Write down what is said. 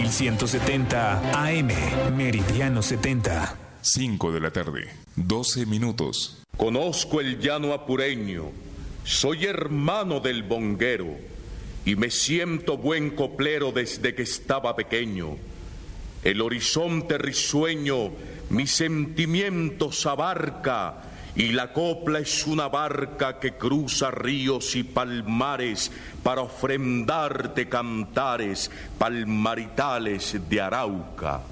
1170 AM, Meridiano 70. 5 de la tarde, 12 minutos. Conozco el llano apureño, soy hermano del bonguero y me siento buen coplero desde que estaba pequeño. El horizonte risueño mis sentimientos abarca y la copla es una barca que cruza ríos y palmares para ofrendarte cantares palmaritales de Arauca.